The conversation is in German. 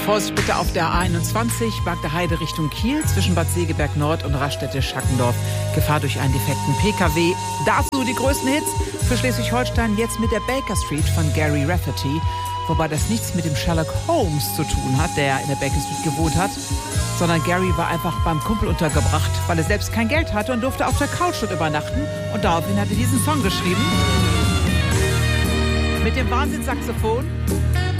Vorsicht bitte auf der A21, Bagder Heide Richtung Kiel, zwischen Bad Segeberg Nord und Raststätte-Schackendorf. Gefahr durch einen defekten PKW. Dazu die größten Hits für Schleswig-Holstein jetzt mit der Baker Street von Gary Rafferty. Wobei das nichts mit dem Sherlock Holmes zu tun hat, der in der Baker Street gewohnt hat, sondern Gary war einfach beim Kumpel untergebracht, weil er selbst kein Geld hatte und durfte auf der Couch dort übernachten. Und daraufhin hat er diesen Song geschrieben. Mit dem Wahnsinnssaxophon.